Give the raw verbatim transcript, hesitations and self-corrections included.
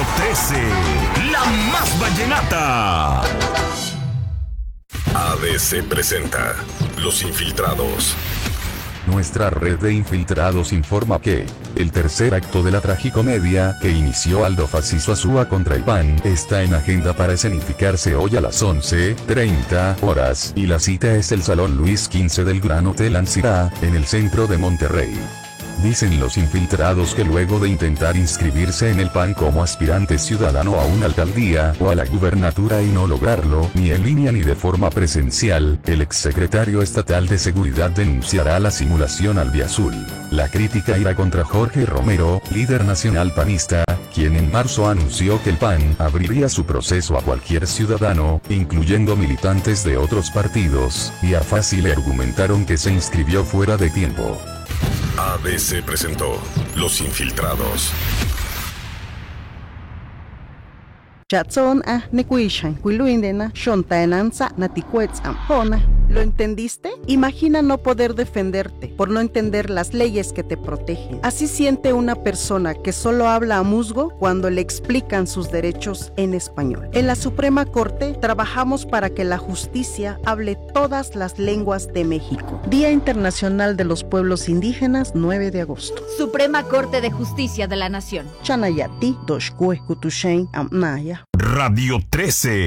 trece, la más vallenata. A D C presenta Los Infiltrados. Nuestra red de infiltrados informa que el tercer acto de la tragicomedia que inició Aldo Faciso Azúa contra el P A N está en agenda para escenificarse hoy a las once treinta horas y la cita es el Salón Luis quince del Gran Hotel Ancira, en el centro de Monterrey. Dicen los infiltrados que luego de intentar inscribirse en el P A N como aspirante ciudadano a una alcaldía o a la gubernatura y no lograrlo, ni en línea ni de forma presencial, el exsecretario estatal de Seguridad denunciará la simulación albiazul. La crítica irá contra Jorge Romero, líder nacional panista, quien en marzo anunció que el P A N abriría su proceso a cualquier ciudadano, incluyendo militantes de otros partidos, y a Fassi le argumentaron que se inscribió fuera de tiempo. A D C presentó Los Infiltrados. Chatson a Nekuishan, Quiluindena, Shontaenanza, Naticuetzam, Hona. ¿Lo entendiste? Imagina no poder defenderte por no entender las leyes que te protegen. Así siente una persona que solo habla a musgo cuando le explican sus derechos en español. En la Suprema Corte trabajamos para que la justicia hable todas las lenguas de México. Día Internacional de los Pueblos Indígenas, nueve de agosto. Suprema Corte de Justicia de la Nación. Chanayati, Doshkue, Kutushain, Amnaya. Radio trece.